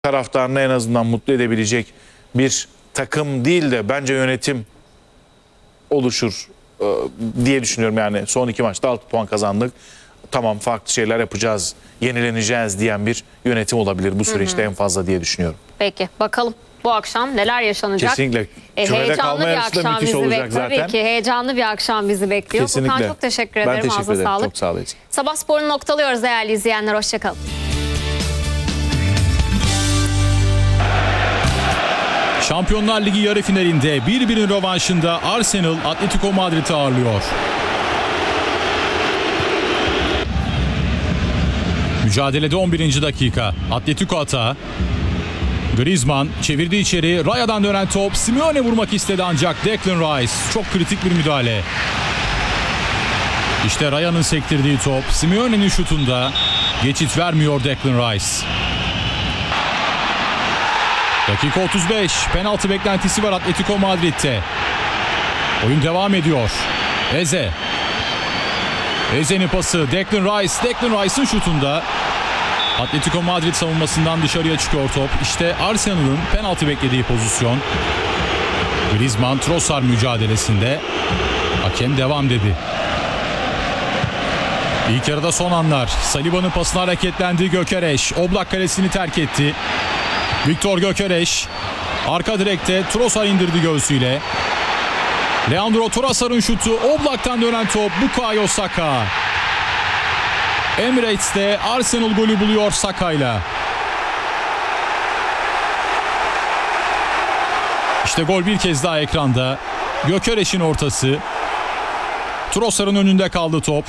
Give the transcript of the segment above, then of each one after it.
taraftarını en azından mutlu edebilecek bir takım değil de bence yönetim oluşur diye düşünüyorum. Yani son 2 maçta 6 puan kazandık. Tamam, farklı şeyler yapacağız, yenileneceğiz diyen bir yönetim olabilir bu süreçte en fazla diye düşünüyorum. Peki bakalım bu akşam neler yaşanacak? Kesinlikle. Heyecanlı bir akşam bizi bekliyor. Zaten. Tabii ki heyecanlı bir akşam bizi bekliyor. Kesinlikle. Furkan çok teşekkür ederim. Ben teşekkür ederim. Sağlık. Çok sağ olun. Sabah sporunu noktalıyoruz değerli izleyenler. Hoşçakalın. Şampiyonlar Ligi yarı finalinde 1-1'in rövanşında Arsenal Atletico Madrid'i ağırlıyor. Mücadelede 11. dakika. Atletico atağı. Griezmann çevirdi içeri. Raya'dan dönen top. Simeone vurmak istedi ancak Declan Rice. Çok kritik bir müdahale. İşte Raya'nın sektirdiği top. Simeone'nin şutunda geçit vermiyor Declan Rice. Dakika 35. Penaltı beklentisi var Atletico Madrid'te. Oyun devam ediyor. Eze'nin pası. Declan Rice. Declan Rice'ın şutunda. Atletico Madrid savunmasından dışarıya çıkıyor top. İşte Arsenal'ın penaltı beklediği pozisyon. Griezmann Trossard mücadelesinde. Hakem devam dedi. İlk yarıda son anlar. Saliba'nın pasına hareketlendi Gyökeres. Oblak kalesini terk etti. Viktor Gyökeres arka direkte Trossard indirdi göğsüyle. Leandro Trossard'ın şutu. Oblak'tan dönen top Bukayo Saka. Emirates'te Arsenal golü buluyor Saka'yla. İşte gol bir kez daha ekranda. Gyökeres'in ortası. Trossard'ın önünde kaldı top.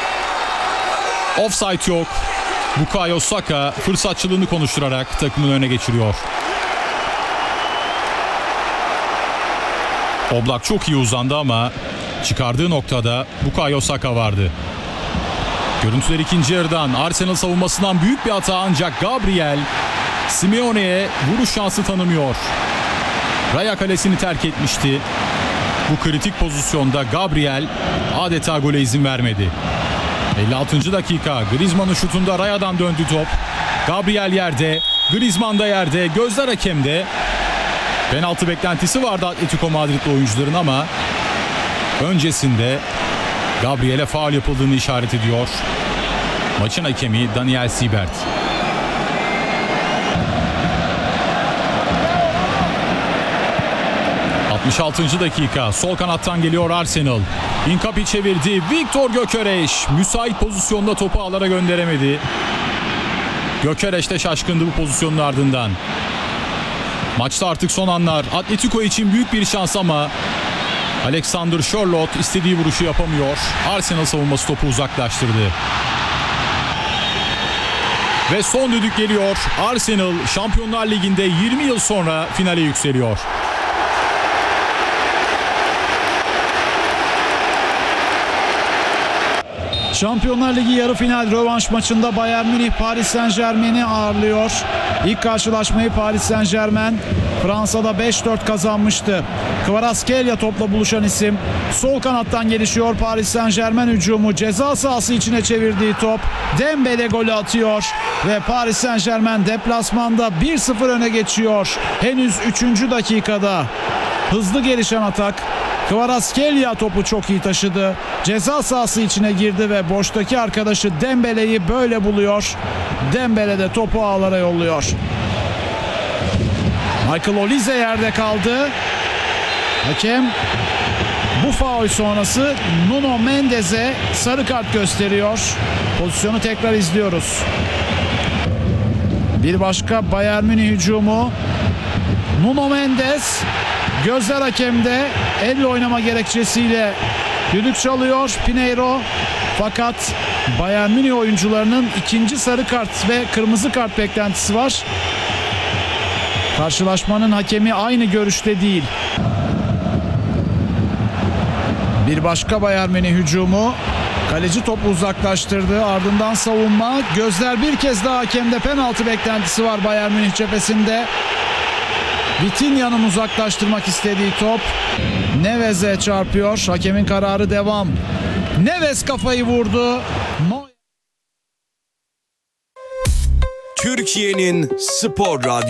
Offside yok. Bukayo Saka fırsatçılığını konuşturarak takımın önüne geçiriyor. Oblak çok iyi uzandı ama çıkardığı noktada Bukayo Saka vardı. Görüntüler ikinci yarıdan. Arsenal savunmasından büyük bir hata ancak Gabriel Simeone'ye vuruş şansı tanımıyor. Raya kalesini terk etmişti. Bu kritik pozisyonda Gabriel adeta gole izin vermedi. 56. dakika. Griezmann'ın şutunda Raya'dan döndü top. Gabriel yerde. Griezmann da yerde. Gözler hakemde. Penaltı beklentisi vardı Atletico Madrid'li oyuncuların ama öncesinde Gabriel'e faul yapıldığını işaret ediyor maçın hakemi Daniel Siebert. ...66. dakika... ...sol kanattan geliyor Arsenal... ...Incapi çevirdi... ...Viktor Gyökeres... ...müsait pozisyonda topu ağlara gönderemedi... ...Gyökeres de şaşkındı bu pozisyonun ardından... ...maçta artık son anlar... ...Atletico için büyük bir şans ama... Alexander Sørloth istediği vuruşu yapamıyor. Arsenal savunması topu uzaklaştırdı. Ve son düdük geliyor. Arsenal Şampiyonlar Ligi'nde 20 yıl sonra finale yükseliyor. Şampiyonlar Ligi yarı final rövanş maçında Bayern Münih Paris Saint-Germain'i ağırlıyor. İlk karşılaşmayı Paris Saint-Germain Fransa'da 5-4 kazanmıştı. Kvaratskhelia topla buluşan isim. Sol kanattan gelişiyor Paris Saint-Germain hücumu. Ceza sahası içine çevirdiği top. Dembele golü atıyor ve Paris Saint-Germain deplasmanda 1-0 öne geçiyor. Henüz 3. dakikada hızlı gelişen atak. Kvaratskhelia topu çok iyi taşıdı. Ceza sahası içine girdi ve boştaki arkadaşı Dembele'yi böyle buluyor. Dembele de topu ağlara yolluyor. Michael Olise yerde kaldı. Hakem bu faul sonrası Nuno Mendes'e sarı kart gösteriyor. Pozisyonu tekrar izliyoruz. Bir başka Bayern Münih hücumu. Nuno Mendes gözler hakemde, elle oynama gerekçesiyle düdük çalıyor Pinheiro. Fakat Bayern Münih oyuncularının ikinci sarı kart ve kırmızı kart beklentisi var. Karşılaşmanın hakemi aynı görüşte değil. Bir başka Bayern Münih hücumu. Kaleci topu uzaklaştırdı. Ardından savunma. Gözler bir kez daha hakemde, penaltı beklentisi var Bayern Münih cephesinde. Vitinha'nın uzaklaştırmak istediği top Neves'e çarpıyor. Hakemin kararı devam. Neves kafayı vurdu. Türkiye'nin spor radyosu.